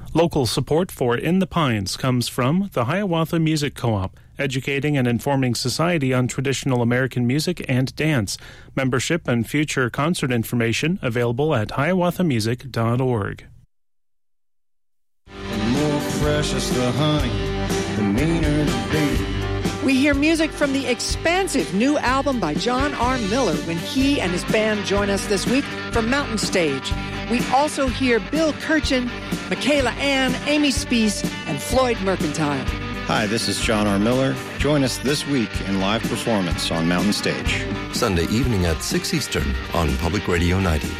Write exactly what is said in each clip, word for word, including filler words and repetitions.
Local support for In the Pines comes from the Hiawatha Music Co-op, educating and informing society on traditional American music and dance. Membership and future concert information available at hiawatha music dot org. The more precious the honey, the meaner the bee. We hear music from the expansive new album by John R. Miller when he and his band join us this week from Mountain Stage. We also hear Bill Kirchen, Michaela Ann, Amy Speece, and Floyd Mercantile. Hi, this is John R. Miller. Join us this week in live performance on Mountain Stage. Sunday evening at six Eastern on Public Radio ninety.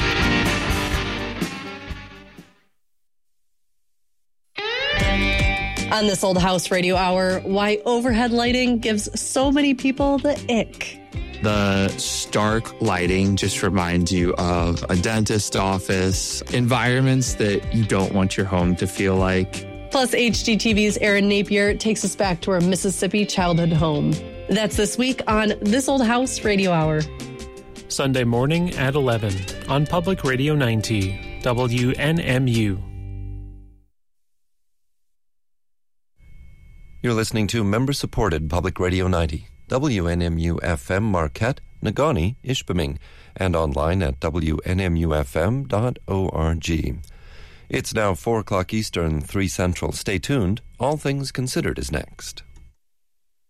On this Old House Radio Hour, why overhead lighting gives so many people the ick. The stark lighting just reminds you of a dentist office, environments that you don't want your home to feel like. Plus, H G T V's Aaron Napier takes us back to our Mississippi childhood home. That's this week on This Old House Radio Hour. Sunday morning at eleven on Public Radio ninety, W N M U. You're listening to member-supported Public Radio ninety, W N M U F M Marquette, Negaunee, Ishpeming, and online at w n m u f m dot org. It's now four o'clock Eastern, three Central. Stay tuned. All Things Considered is next.